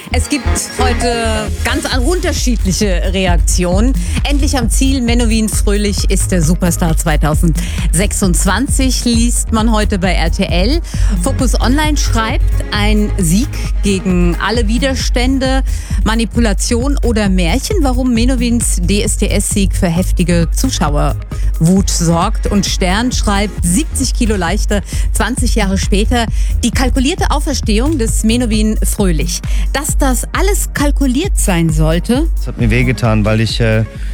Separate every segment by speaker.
Speaker 1: Es gibt heute ganz unterschiedliche Reaktionen. Endlich am Ziel, Menowin Fröhlich ist der Superstar 2026, liest man heute bei RTL. Focus Online schreibt, ein Sieg gegen alle Widerstände, Manipulation oder Märchen, warum Menowins DSDS-Sieg für heftige Zuschauerwut sorgt. Und Stern schreibt, 70 Kilo leichter, 20 Jahre später, die kalkulierte Auferstehung des Menowin Fröhlich. Dass das alles kalkuliert sein sollte?
Speaker 2: Das hat mir wehgetan, weil ich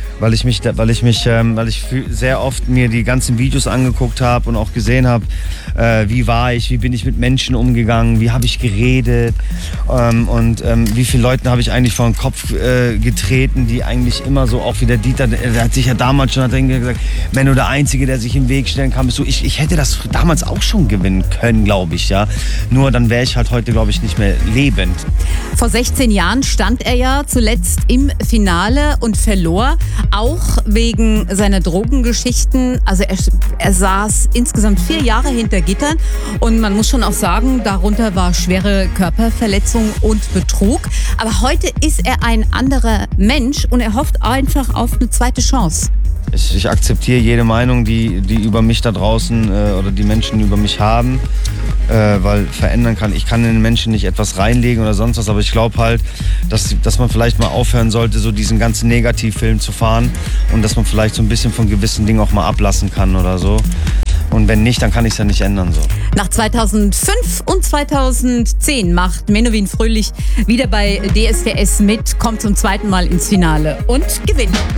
Speaker 2: sehr oft mir die ganzen Videos angeguckt habe und auch gesehen habe, wie war ich, wie bin ich mit Menschen umgegangen, wie habe ich geredet und wie viele Leuten habe ich eigentlich vor den Kopf getreten, die eigentlich immer so, auch wie der Dieter, der hat sich ja damals schon gesagt, Menno, der Einzige, der sich im Weg stellen kann, bist du. Ich hätte das damals auch schon gewinnen können, glaube ich, ja. Nur dann wäre ich halt heute, glaube ich, nicht mehr lebend.
Speaker 1: Vor 16 Jahren stand er ja zuletzt im Finale und verlor, auch wegen seiner Drogengeschichten. Also er saß insgesamt 4 Jahre hinter Gittern und man muss schon auch sagen, darunter war schwere Körperverletzung und Betrug. Aber heute ist er ein anderer Mensch und er hofft einfach auf eine zweite Chance.
Speaker 2: Ich akzeptiere jede Meinung, die über mich da draußen oder die Menschen über mich haben, weil verändern kann. Ich kann in den Menschen nicht etwas reinlegen oder sonst was, aber ich glaube halt, dass man vielleicht mal aufhören sollte, so diesen ganzen Negativfilm zu fahren und dass man vielleicht so ein bisschen von gewissen Dingen auch mal ablassen kann oder so. Und wenn nicht, dann kann ich es ja nicht ändern. So.
Speaker 1: Nach 2005 und 2010 macht Menowin Fröhlich wieder bei DSDS mit, kommt zum zweiten Mal ins Finale und gewinnt.